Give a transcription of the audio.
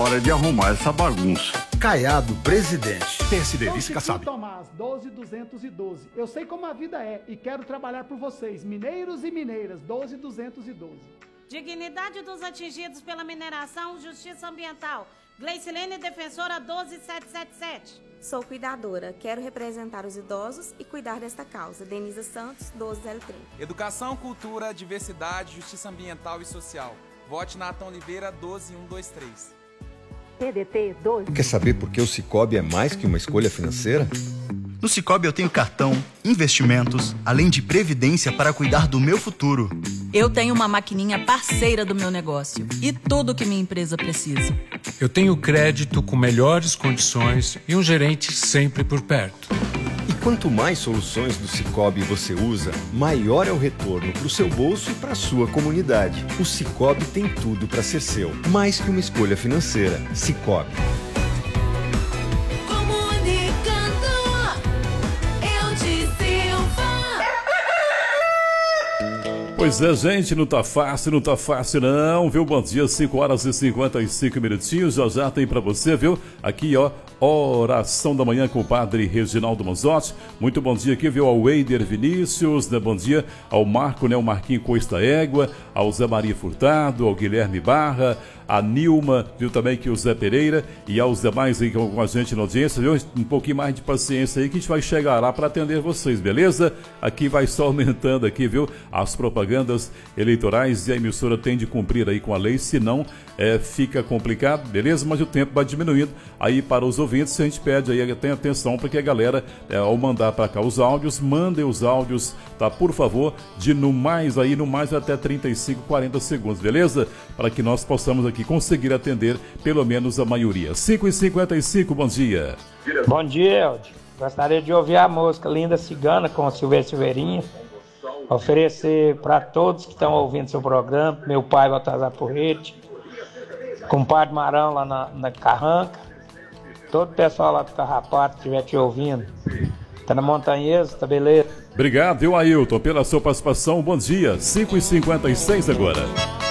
hora de arrumar essa bagunça. Caiado, presidente. PSD, vice Kassab. Tomás, 12212. Eu sei como a vida é e quero trabalhar por vocês, mineiros e mineiras, 12212. Dignidade dos atingidos pela mineração, justiça ambiental. Gleicilene, defensora, 12777. Sou cuidadora, quero representar os idosos e cuidar desta causa. Denisa Santos, 12030. Educação, cultura, diversidade, justiça ambiental e social. Vote Nathan Oliveira, 12123. PDT 12. Quer saber por que o Sicoob é mais que uma escolha financeira? No Sicoob eu tenho cartão, investimentos, além de previdência para cuidar do meu futuro. Eu tenho uma maquininha parceira do meu negócio e tudo que minha empresa precisa. Eu tenho crédito com melhores condições e um gerente sempre por perto. E quanto mais soluções do Sicoob você usa, maior é o retorno para o seu bolso e para a sua comunidade. O Sicoob tem tudo para ser seu, mais que uma escolha financeira. Sicoob. Pois é, gente, não tá fácil não, viu? Bom dia, 5 horas e 55 minutinhos, já tem pra você, viu? Aqui, ó, oração da manhã com o padre Reginaldo Manzotti. Muito bom dia aqui, viu? Ao Weider Vinícius, né? Bom dia ao Marco, né? O Marquinho Costa Égua, ao Zé Maria Furtado, ao Guilherme Barra, a Nilma, viu também que o Zé Pereira e aos demais aí com a gente na audiência, viu? Um pouquinho mais de paciência aí que a gente vai chegar lá para atender vocês, beleza? Aqui vai só aumentando aqui, viu? As propagandas eleitorais e a emissora tem de cumprir aí com a lei, senão fica complicado, beleza? Mas o tempo vai diminuindo aí para os ouvintes, a gente pede aí, tenha atenção para que a galera, ao mandar para cá os áudios, mandem os áudios, tá? Por favor, de no mais até 35, 40 segundos, beleza? Para que nós possamos aqui conseguir atender pelo menos a maioria. 5h55, bom dia. Bom dia, Elde. Gostaria de ouvir a música Linda Cigana com Silvério Silveirinha. Oferecer para todos que estão ouvindo seu programa, meu pai Baltazar Porrete, compadre Marão lá na Carranca, todo o pessoal lá do Carrapato que estiver te ouvindo. Tá na Montanhesa, tá beleza? Obrigado, Ailton, pela sua participação. Bom dia, 5h56 agora.